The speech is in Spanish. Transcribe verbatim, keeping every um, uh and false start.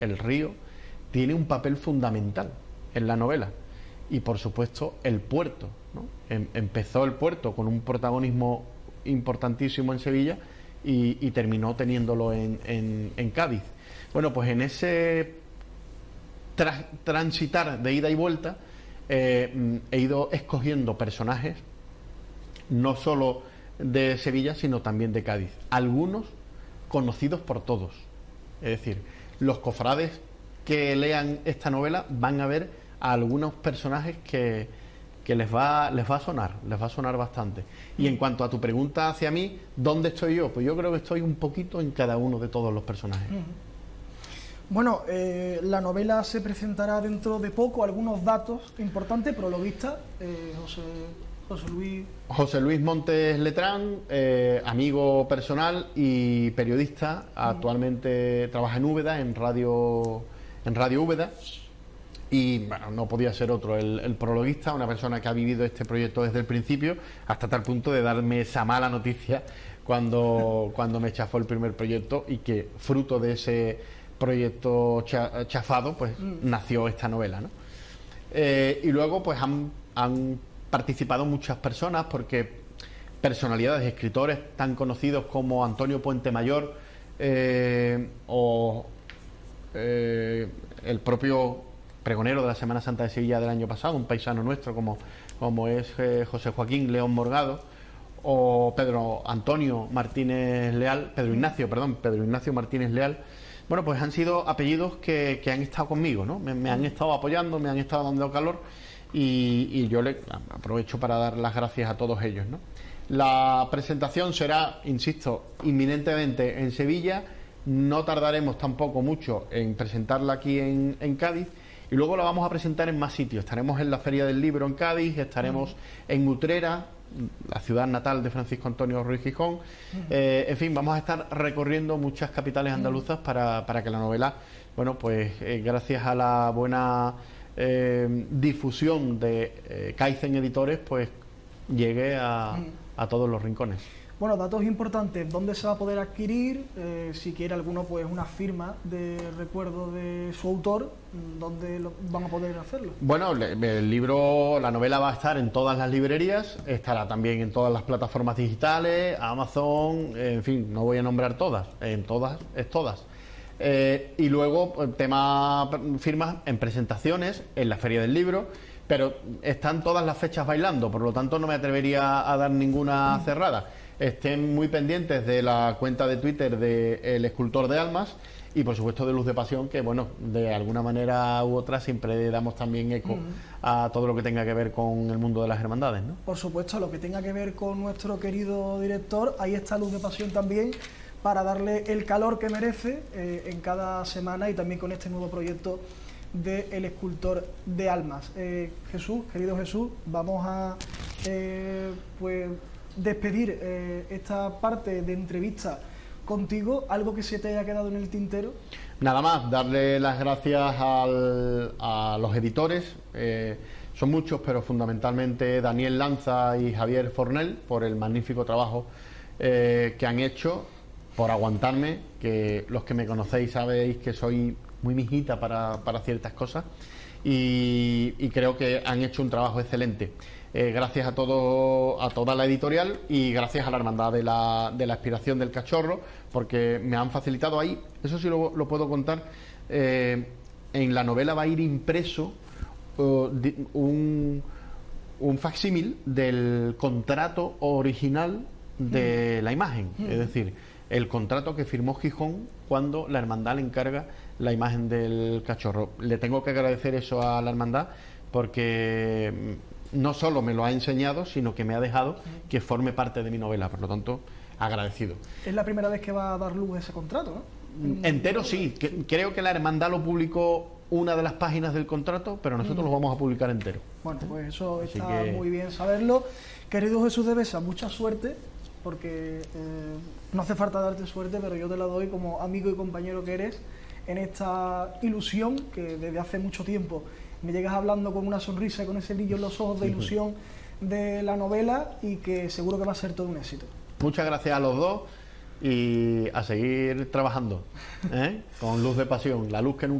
el río, tiene un papel fundamental en la novela. Y por supuesto el puerto, ¿no? Em, empezó el puerto con un protagonismo importantísimo en Sevilla y, y terminó teniéndolo en, en, en Cádiz. Bueno, pues en ese tra transitar de ida y vuelta eh, he ido escogiendo personajes no solo de Sevilla sino también de Cádiz, algunos conocidos por todos. Es decir, los cofrades que lean esta novela van a ver a algunos personajes que, que les va, les va a sonar, les va a sonar bastante. Y en cuanto a tu pregunta hacia mí, ¿dónde estoy yo? Pues yo creo que estoy un poquito en cada uno de todos los personajes. Bueno, eh, la novela se presentará dentro de poco, algunos datos importantes, prologuista, eh, José, José Luis... José Luis Montes Letrán, eh, amigo personal y periodista, actualmente trabaja en Úbeda, en Radio, en Radio Úbeda. Y bueno, no podía ser otro, el, el prologuista, una persona que ha vivido este proyecto desde el principio, hasta tal punto de darme esa mala noticia cuando, cuando me chafó el primer proyecto, y que fruto de ese proyecto cha, chafado, pues mm. nació esta novela, ¿no? Eh, y luego pues han, han participado muchas personas, porque personalidades, escritores tan conocidos como Antonio Puente Mayor eh, o eh, el propio pregonero de la Semana Santa de Sevilla del año pasado, un paisano nuestro como, como es eh, José Joaquín León Morgado, o Pedro Antonio Martínez Leal, Pedro Ignacio, perdón, Pedro Ignacio Martínez Leal. Bueno, pues han sido apellidos que, que han estado conmigo, ¿no? Me, me han estado apoyando, me han estado dando calor, y, y yo le aprovecho para dar las gracias a todos ellos, ¿no? La presentación será, insisto, inminentemente en Sevilla. No tardaremos tampoco mucho en presentarla aquí en, en Cádiz. Y luego la vamos a presentar en más sitios. Estaremos en la Feria del Libro en Cádiz, estaremos en Utrera, la ciudad natal de Francisco Antonio Ruiz Gijón. Eh, en fin, vamos a estar recorriendo muchas capitales andaluzas para, para que la novela, bueno, pues eh, gracias a la buena eh, difusión de eh, Kaizen Editores, pues llegue a, a todos los rincones. Bueno, datos importantes, ¿dónde se va a poder adquirir? Eh, si quiere alguno, pues una firma de recuerdo de su autor, ¿dónde lo, van a poder hacerlo? Bueno, el libro, la novela va a estar en todas las librerías, estará también en todas las plataformas digitales, Amazon, en fin, no voy a nombrar todas, en todas, es todas. Eh, y luego, el tema firmas en presentaciones, en la Feria del Libro, pero están todas las fechas bailando, por lo tanto no me atrevería a dar ninguna cerrada. Estén muy pendientes de la cuenta de Twitter de El Escultor de Almas y por supuesto de Luz de Pasión, que bueno, de alguna manera u otra siempre damos también eco uh-huh. a todo lo que tenga que ver con el mundo de las hermandades, ¿no? Por supuesto, lo que tenga que ver con nuestro querido director, ahí está Luz de Pasión también, para darle el calor que merece eh, en cada semana, y también con este nuevo proyecto de El Escultor de Almas. Eh, Jesús, querido Jesús, vamos a eh, pues despedir eh, esta parte de entrevista contigo. ¿Algo que se te haya quedado en el tintero? Nada más, darle las gracias al, a los editores, eh, son muchos, pero fundamentalmente Daniel Lanza y Javier Fornel, por el magnífico trabajo eh, que han hecho, por aguantarme, que los que me conocéis sabéis que soy muy mijita para, para ciertas cosas, y, y creo que han hecho un trabajo excelente. Eh, gracias a todo, a toda la editorial, y gracias a la Hermandad de la, de la Expiración del Cachorro, porque me han facilitado ahí, eso sí lo, lo puedo contar, eh, en la novela va a ir impreso uh, un, un facsímil del contrato original de mm. la imagen, mm. es decir, el contrato que firmó Gijón cuando la Hermandad le encarga la imagen del Cachorro. Le tengo que agradecer eso a la Hermandad, porque no solo me lo ha enseñado, sino que me ha dejado que forme parte de mi novela, por lo tanto, agradecido. Es la primera vez que va a dar luz a ese contrato, ¿no? Entero sí, que, creo que la Hermandad lo publicó una de las páginas del contrato, pero nosotros mm. lo vamos a publicar entero. Bueno, pues eso Así está que... muy bien saberlo. Querido Jesús de Besa, mucha suerte, porque eh, no hace falta darte suerte, pero yo te la doy como amigo y compañero que eres, en esta ilusión que desde hace mucho tiempo me llegas hablando con una sonrisa, con ese brillo en los ojos de ilusión de la novela, y que seguro que va a ser todo un éxito. Muchas gracias a los dos y a seguir trabajando, ¿eh? Con luz de pasión, la luz que nunca